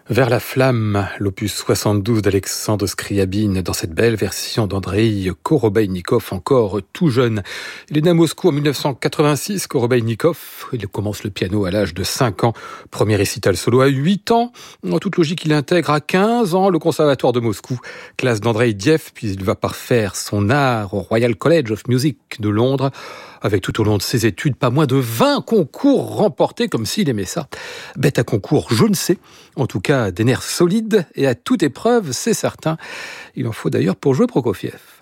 Vers la flamme, l'opus 72 d'Alexandre Scriabine, dans cette belle version d'Andrei Korobeynikov, encore tout jeune. Il est né à Moscou en 1986, Korobeynikov. Il commence le piano à l'âge de 5 ans. Premier récital solo à 8 ans. En toute logique, il intègre à 15 ans le conservatoire de Moscou, classe d'Andrei Diev, puis il va parfaire son art au Royal College of Music de Londres, avec tout au long de ses études pas moins de 20 concours remportés, comme s'il aimait ça. Bête à concours, je ne sais. En tout cas, des nerfs solides et à toute épreuve, c'est certain. Il en faut d'ailleurs pour jouer Prokofiev.